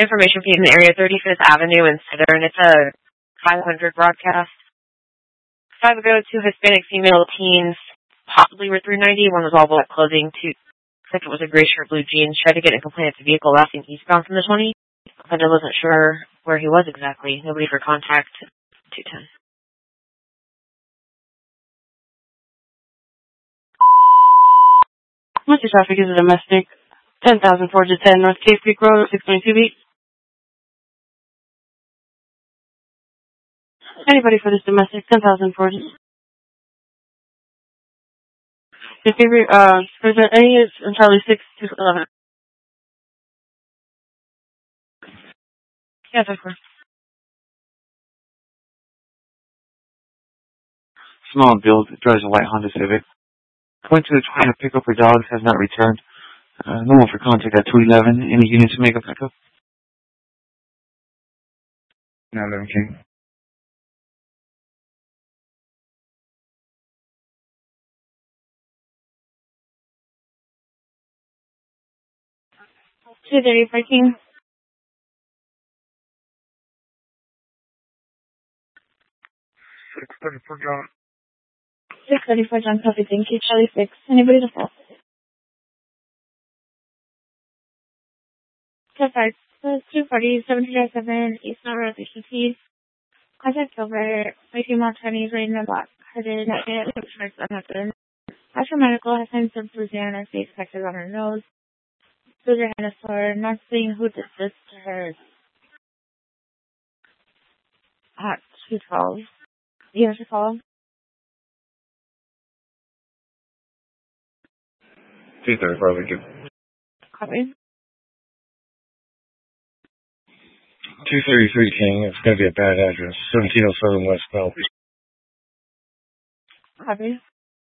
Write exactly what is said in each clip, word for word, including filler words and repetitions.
information feed in the area, thirty-fifth Avenue in Southern. It's a five hundred broadcast. Five ago, two Hispanic female teens possibly were three ninety. One was all black clothing. Two, second was a gray shirt, blue jeans. Tried to get in complaint with the vehicle lasting eastbound from the twenty. But I wasn't sure where he was exactly. Nobody for contact. two ten. Mister Traffic is a domestic. ten thousand four hundred ten North Cave Creek Road, six twenty-two beat. Anybody for this domestic? ten thousand four hundred. Your favorite, uh, is there any, it's Charlie six two eleven. Yes, of course. Small build, drives a white Honda Civic. Went to the twenty to pick up her dogs, has not returned. Uh, no one for contact at two eleven. Any units to make a pickup? nine eleven King. two thirty-five King. six thirty-four John. six thirty-four John, copy, thank you. Charlie six. Anybody to fall? five, two forty, seven two seven, East Mount Road, H T T. Contact over, my female Chinese, rated in black, headed, not yet, charged unaffected. After medical, has time some Louisiana, face affected on her nose. Through her hand is sore, not seeing who did this to her. At two twelve. You have to call? two thirty-five Lincoln. Copy. two thirty-three King. It's going to be a bad address. seventeen oh seven West Bell. Copy.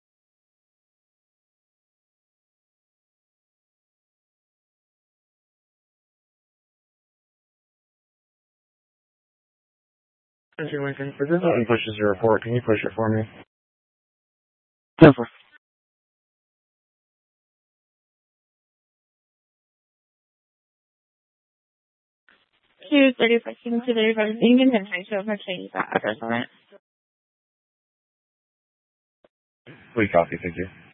Mister Lincoln, if this button pushes your report, can you push it for me? ten four. two thirty-five King, two thirty-five Lincoln, and I show my change that address on it. We copy, thank you.